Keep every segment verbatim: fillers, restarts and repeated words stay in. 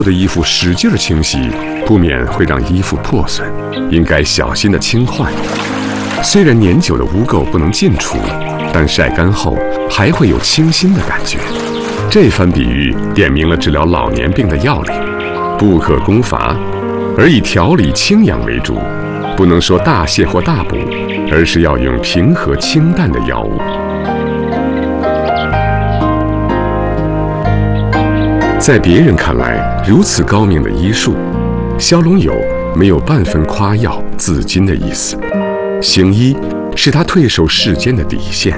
的衣服使劲清洗，不免会让衣服破损，应该小心的清换。虽然年久的污垢不能尽除，但晒干后还会有清新的感觉。这番比喻点明了治疗老年病的要领：不可攻伐，而以调理清养为主。不能说大泻或大补，而是要用平和清淡的药物。在别人看来，如此高明的医术，萧龙友没有半分夸耀自矜的意思。行医是他退守世间的底线。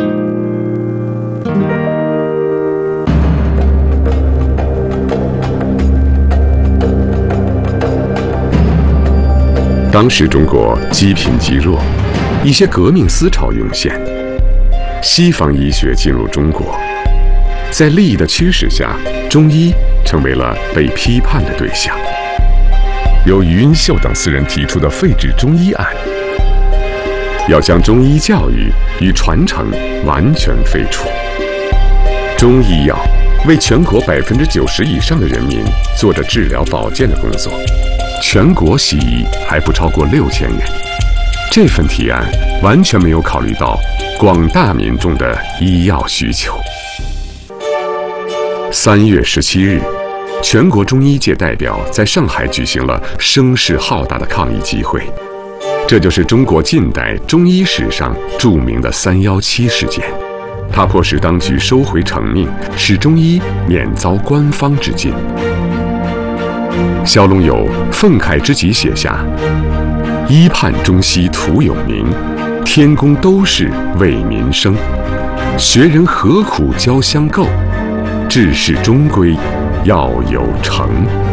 当时中国积贫积弱，一些革命思潮涌现，西方医学进入中国，在利益的驱使下，中医成为了被批判的对象。由余荫秀等四人提出的废止中医案，要将中医教育与传承完全废除。中医药为全国百分之九十以上的人民做着治疗保健的工作，全国西医还不超过六千人。这份提案完全没有考虑到广大民众的医药需求。三月十七日，全国中医界代表在上海举行了声势浩大的抗议集会。这就是中国近代中医史上著名的三一七事件，它迫使当局收回成命，使中医免遭官方之禁。萧龙友愤慨之极写下：医判中西徒有名，天公都是为民生，学人何苦交相构，治世终归要有成。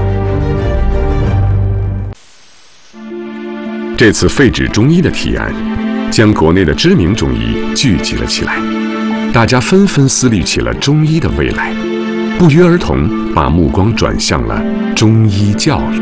这次废止中医的提案，将国内的知名中医聚集了起来，大家纷纷思虑起了中医的未来，不约而同把目光转向了中医教育。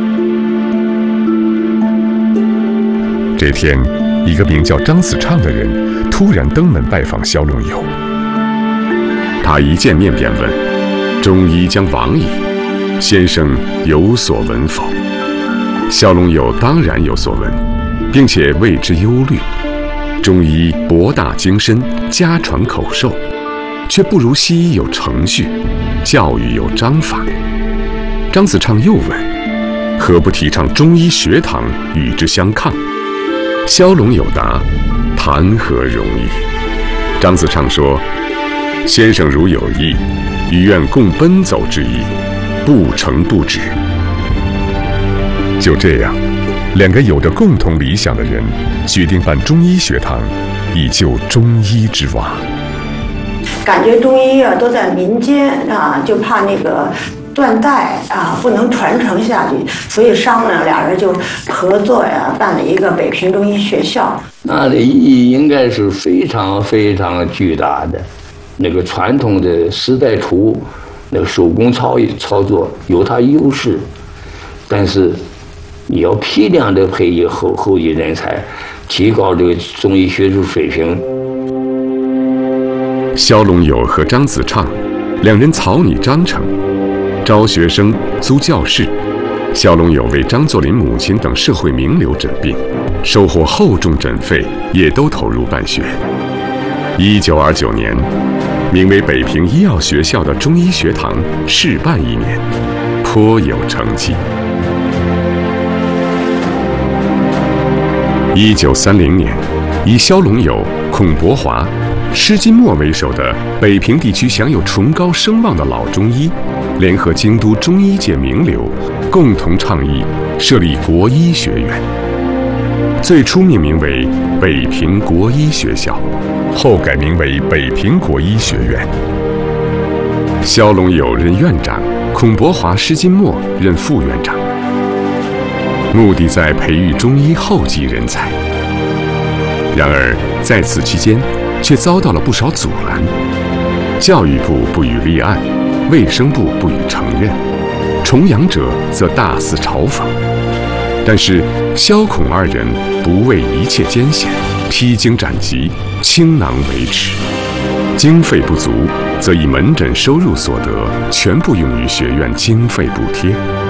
这天，一个名叫张子畅的人突然登门拜访萧龙友。他一见面便问：“中医将亡矣，先生有所闻否？”萧龙友当然有所闻，并且为之忧虑。中医博大精深，家传口授，却不如西医有程序，教育有章法。张子畅又问：“何不提倡中医学堂与之相抗？”萧龙友答：“谈何容易。”张子畅说：“先生如有意，于愿共奔走之意，不成不止。”就这样，两个有着共同理想的人决定办中医学堂，以救中医之亡。 感觉中医啊都在民间啊，就怕那个断代啊不能传承下去，所以商量俩人就合作呀，办了一个北平中医学校。 那的意义应该是非常非常巨大的。那个传统的丝带图，那个手工操操作有它优势，但是你要批量的培育后后继人才，提高这个中医学术水平。 萧龙友和张子畅两人草拟章程，招学生，租教室。萧龙友为张作霖母亲等社会名流诊病，收获厚重诊费，也都投入办学。一九二九年，名为北平医药学校的中医学堂试办一年，颇有成绩。一九三零年，以萧龙友、孔伯华、施金墨为首的北平地区享有崇高声望的老中医，联合京都中医界名流，共同倡议设立国医学院。最初命名为北平国医学校，后改名为北平国医学院。萧龙友任院长，孔伯华、施金墨任副院长，目的在培育中医后继人才。然而在此期间，却遭到了不少阻拦。教育部不予立案，卫生部不予承认，重阳者则大肆嘲讽。但是萧孔二人不畏一切艰险，披荆斩棘，倾囊维持。经费不足，则以门诊收入所得全部用于学院经费补贴。